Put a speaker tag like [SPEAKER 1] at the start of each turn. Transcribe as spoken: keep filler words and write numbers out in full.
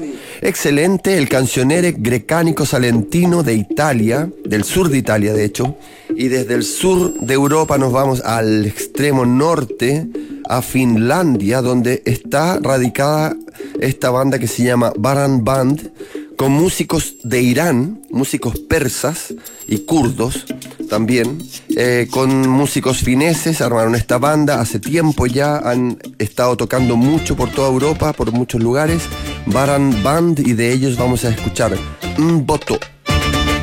[SPEAKER 1] Excelente, el cancionere grecánico salentino de Italia, del sur de Italia de hecho, y desde el sur de Europa nos vamos al extremo norte, a Finlandia, donde está radicada esta banda que se llama Baran Band, con músicos de Irán, músicos persas y kurdos también, eh, con músicos fineses. Armaron esta banda hace tiempo ya, han estado tocando mucho por toda Europa, por muchos lugares. Baran Band, y de ellos vamos a escuchar Un Voto.